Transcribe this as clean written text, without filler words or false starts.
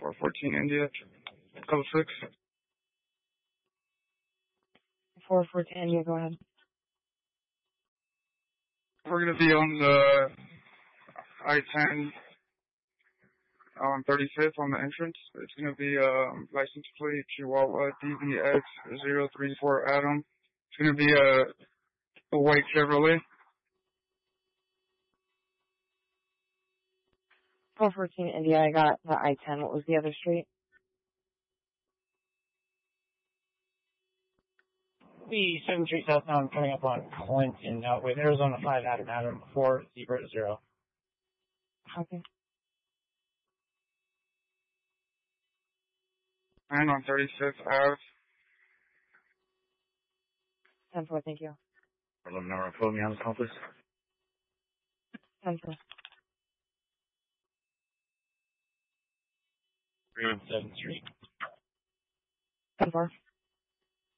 414 India, level 6. 414 India, go ahead. We're going to be on the I-10 on 35th on the entrance. It's going to be license plate Chihuahua DVX034 Adam. It's going to be a white Chevrolet. 414 India, I got the I-10. What was the other street? The 7th Street southbound coming up on Clinton, with Arizona 5 Adam 400. Okay. And on 35th Ave. 10-4, thank you. 11 hour, put me on the call, please. 10-4. 7th Street. 10-4.